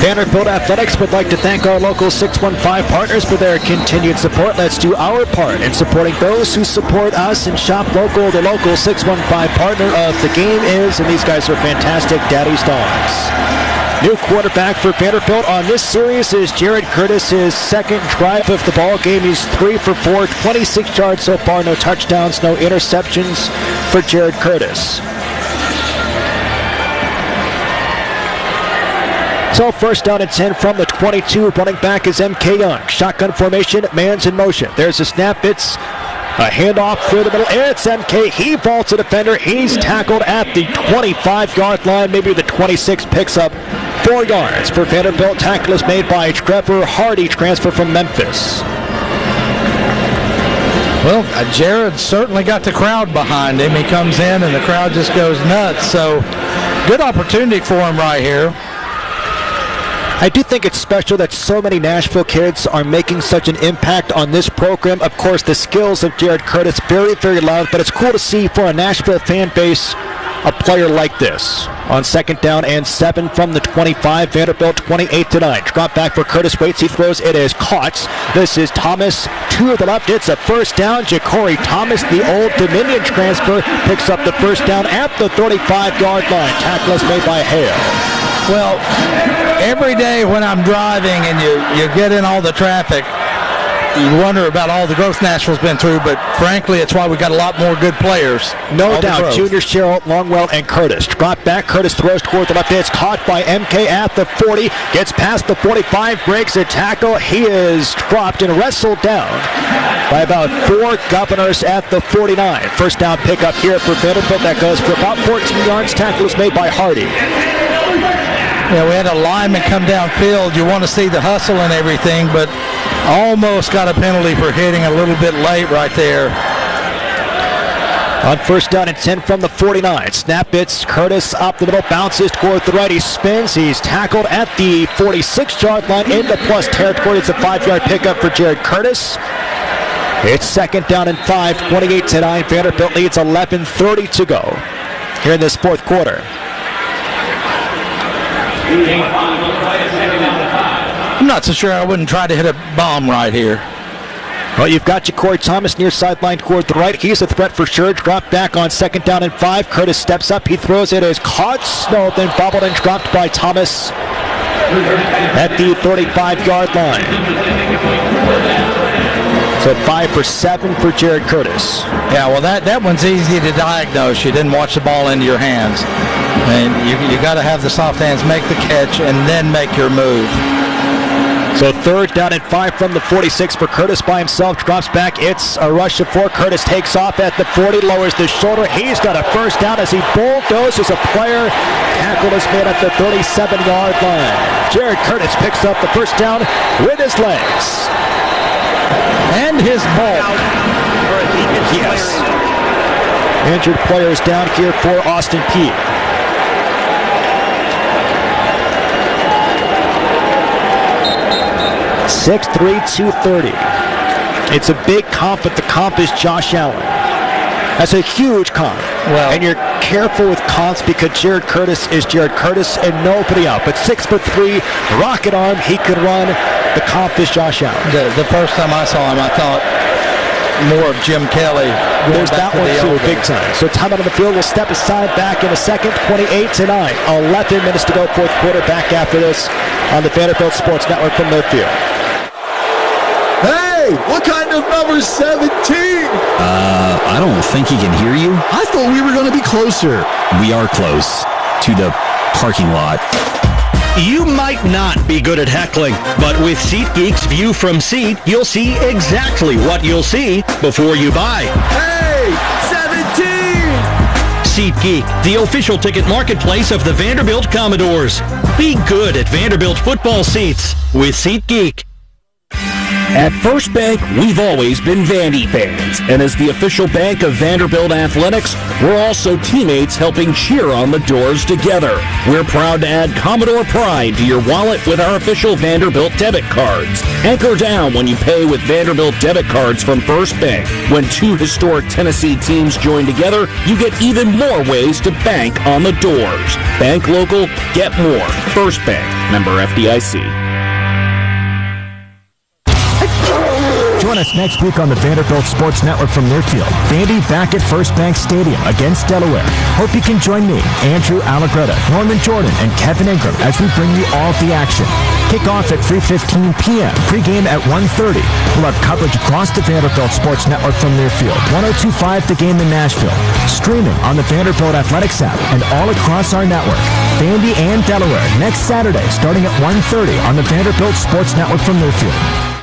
Vanderbilt Athletics would like to thank our local 615 partners for their continued support. Let's do our part in supporting those who support us and shop local. The local 615 partner of the game is, and these guys are fantastic, Daddy's Dogs. New quarterback for Vanderbilt on this series is Jared Curtis. His second drive of the ball game. He's 3 for 4, 26 yards so far, no touchdowns, no interceptions for Jared Curtis. So first down and 10 from the 22. Running back is M.K. Young. Shotgun formation, man's in motion. There's a snap. It's a handoff through the middle. It's M.K. He vaults a defender. He's tackled at the 25-yard line, maybe the 26. Picks up 4 yards for Vanderbilt. Tackle is made by Trevor Hardy, transfer from Memphis. Well, Jared certainly got the crowd behind him. He comes in and the crowd just goes nuts. So good opportunity for him right here. I do think it's special that so many Nashville kids are making such an impact on this program. Of course, the skills of Jared Curtis, very, very loud, but it's cool to see for a Nashville fan base a player like this. On second down and 7 from the 25, Vanderbilt 28-9. Drop back for Curtis, waits, he throws, it is caught. This is Thomas to the left, it's a first down. Ja'Cory Thomas, the Old Dominion transfer, picks up the first down at the 35-yard line. Tackle is made by Hale. Well, every day when I'm driving and you get in all the traffic, you wonder about all the growth Nashville's been through, but frankly, it's why we got a lot more good players. No doubt. Junior Sherrill, Longwell, and Curtis. Drop back. Curtis throws toward the left. It's caught by MK at the 40. Gets past the 45. Breaks a tackle. He is dropped and wrestled down by about 4 Governors at the 49. First down pickup here for Vanderbilt. That goes for about 14 yards. Tackle is made by Hardy. Yeah, we had a lineman come downfield. You want to see the hustle and everything, but almost got a penalty for hitting a little bit late right there. On first down and 10 from the 49. Snap, it's Curtis up the middle, bounces toward the right. He spins. He's tackled at the 46-yard line into plus territory. It's a 5-yard pickup for Jared Curtis. It's second down and 5, 28-9. Vanderbilt leads 11:30 to go here in this fourth quarter. I'm not so sure I wouldn't try to hit a bomb right here. Well, you've got Ja'Cory Thomas near sideline toward the right. He's a threat for sure. Drop back on second down and 5. Curtis steps up. He throws it as caught. No, then bobbled and dropped by Thomas at the 35-yard line. So 5 for 7 for Jared Curtis. Yeah, well, that one's easy to diagnose. You didn't watch the ball into your hands. And you got to have the soft hands make the catch and then make your move. So third down and 5 from the 46 for Curtis by himself. Drops back. It's a rush of 4. Curtis takes off at the 40, lowers the shoulder. He's got a first down as he bulldozes a player. Tackle is made at the 37-yard line. Jared Curtis picks up the first down with his legs. And his ball. Yes. Injured players down here for Austin Peay. 6'3", 230. It's a big comp, but the comp is Josh Allen. That's a huge comp. Well, and you're careful with comps because Jared Curtis is Jared Curtis and nobody else. But 6'3", rocket arm, he could run. The comp is Josh Allen. The first time I saw him, I thought more of Jim Kelly. There's that one too, big time. So timeout on the field. We'll step aside back in a second. 28-9. 11 minutes to go, fourth quarter. Back after this on the Vanderbilt Sports Network from Northfield. Hey, what kind of number 17? I don't think he can hear you. I thought we were going to be closer. We are close to the parking lot. You might not be good at heckling, but with SeatGeek's View from Seat, you'll see exactly what you'll see before you buy. Hey, 17! SeatGeek, the official ticket marketplace of the Vanderbilt Commodores. Be good at Vanderbilt football seats with SeatGeek. At First Bank, we've always been Vandy fans, and as the official bank of Vanderbilt Athletics, we're also teammates helping cheer on the Doors together. We're proud to add Commodore Pride to your wallet with our official Vanderbilt debit cards. Anchor down when you pay with Vanderbilt debit cards from First Bank. When two historic Tennessee teams join together, you get even more ways to bank on the Doors. Bank local, get more. First Bank, member FDIC. Join us next week on the Vanderbilt Sports Network from Learfield. Vandy back at First Bank Stadium against Delaware. Hope you can join me, Andrew Allegretta, Norman Jordan, and Kevin Ingram as we bring you all of the action. Kickoff at 3:15 p.m. Pregame at 1:30. We'll have coverage across the Vanderbilt Sports Network from Learfield. 102.5 The Game in Nashville. Streaming on the Vanderbilt Athletics app and all across our network. Vandy and Delaware next Saturday starting at 1:30 on the Vanderbilt Sports Network from Learfield.